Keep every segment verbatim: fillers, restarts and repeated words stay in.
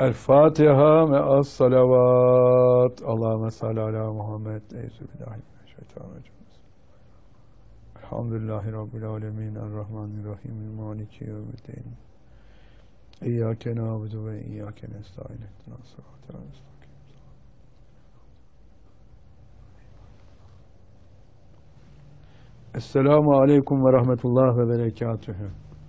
El Fatiha me'as salavat. Allahümme salli ala Muhammed. Euzubillahimineşşeytanirracim. Elhamdülillahi Rabbil alemin. Errahmanirrahim. Maliki yevmiddin. İyyâke nâbudu ve iyyâke nestaîn. İhdinas sıratal müstakîm. Esselamu aleyküm ve rahmetullah ve berekatühü.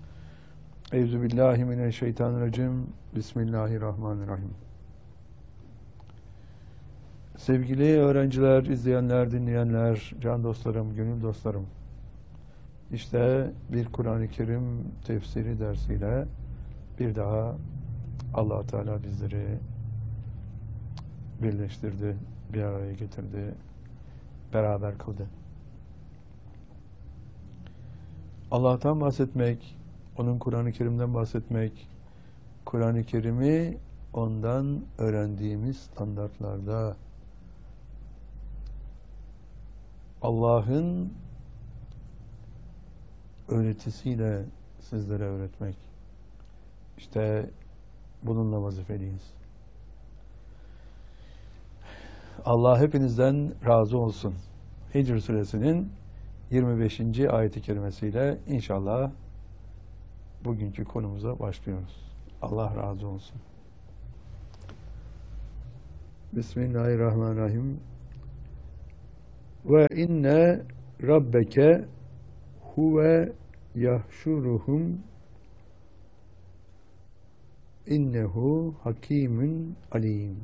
Euzubillahimineşşeytanirracim. Bismillahirrahmanirrahim. Sevgili öğrenciler, izleyenler, dinleyenler, can dostlarım, gönül dostlarım. İşte bir Kur'an-ı Kerim tefsiri dersiyle bir daha Allah Teala bizleri birleştirdi, bir araya getirdi, beraber kıldı. Allah'tan bahsetmek, onun Kur'an-ı Kerim'den bahsetmek, Kur'an-ı Kerim'i ondan öğrendiğimiz standartlarda Allah'ın öğretisiyle sizlere öğretmek. İşte bununla vazifeliyiz. Allah hepinizden razı olsun. Hicr suresinin yirmi beşinci ayet-i kerimesiyle inşallah bugünkü konumuza başlıyoruz. Allah razı olsun. Bismillahirrahmanirrahim. Ve inne rabbeke huve yahşuruhum innehu hakimun alim.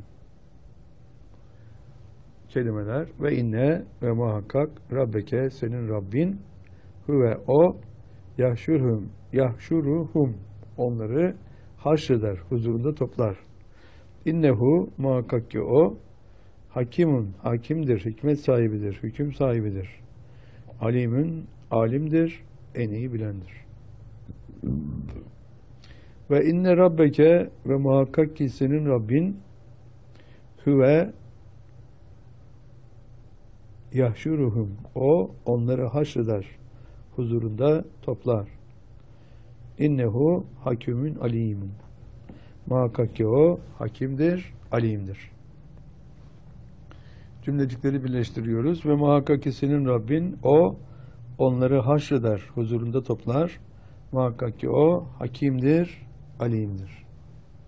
Kelimeler ve inne ve muhakkak rabbeke senin Rabbin huve o yahşuruhum yahşuruhum onları haşreder, huzurunda toplar. İnnehu muhakkak ki o hakimun hakimdir, hikmet sahibidir, hüküm sahibidir. Alimun alimdir, en iyi bilendir. Ve inne rabbeke ve muhakkak ki senin Rabbin huve yahşuruhum o onları haşreder, huzurunda toplar. İnnehu hakimün alimun. Muhakkak ki o hakimdir, alimdir. Cümlecikleri birleştiriyoruz. Ve muhakkak ki senin Rabbin o onları haşreder, huzurunda toplar. Muhakkak ki o hakimdir, alimdir.